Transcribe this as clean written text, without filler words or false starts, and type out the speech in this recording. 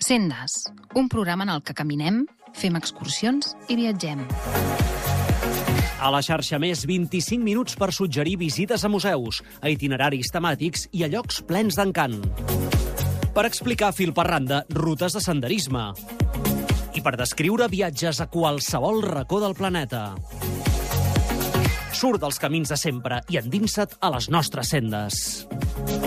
Sendes, un programa en el que caminem, fem excursions i viatgem. A la xarxa Més, 25 minuts per suggerir visites a museus, a itineraris temàtics i a llocs plens d'encant. Per explicar fil per randa rutes de senderisme. I per descriure viatges a qualsevol racó del planeta. Surt dels camins de sempre i endinsa't a les nostres sendes.